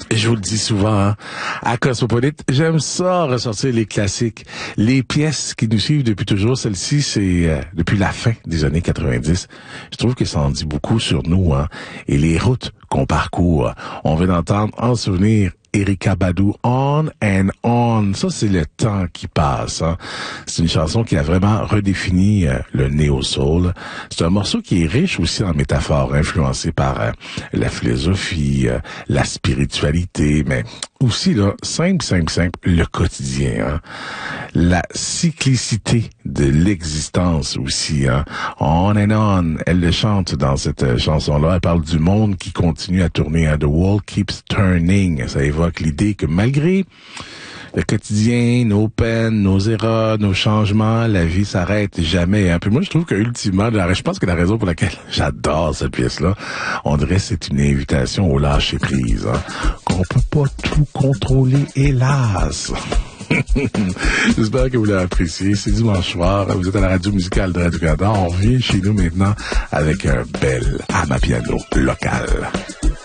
Je vous le dis souvent, hein, à Cosmopolite, j'aime ça ressortir les classiques, les pièces qui nous suivent depuis toujours. Celle-ci, c'est depuis la fin des années 90. Je trouve que ça en dit beaucoup sur nous, hein, et les routes qu'on parcourt. On vient d'entendre en souvenir Erykah Badu, On and On. Ça, c'est le temps qui passe. Hein. C'est une chanson qui a vraiment redéfini le néo-soul. C'est un morceau qui est riche aussi en métaphores, influencé par la philosophie, la spiritualité, mais aussi, là, simple, le quotidien. Hein. La cyclicité de l'existence aussi. Hein. On and On, elle le chante dans cette chanson-là. Elle parle du monde qui continue à tourner. Hein. The world keeps turning. Ça évoque l'idée que malgré le quotidien, nos peines, nos erreurs, nos changements, la vie s'arrête jamais. Hein. Puis moi, je trouve que ultimement, je pense que la raison pour laquelle j'adore cette pièce-là, on dirait que c'est une invitation au lâcher-prise. Hein. Qu'on peut pas tout contrôler, hélas. J'espère que vous l'avez apprécié. C'est dimanche soir. Vous êtes à la radio musicale de Radio-Canada. On revient chez nous maintenant avec un bel amapiano local.